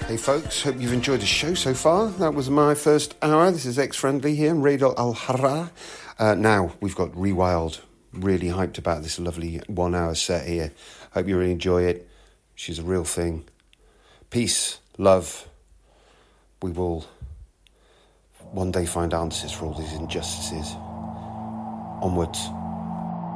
Hey folks, hope you've enjoyed the show so far. That was my first hour. This is X-Friendly here in Radio Al-Hara. Now we've got Rewild. Really hyped about this lovely 1 hour set here. Hope you really enjoy it. She's a real thing. Peace, love. We will one day find answers for all these injustices. Onwards.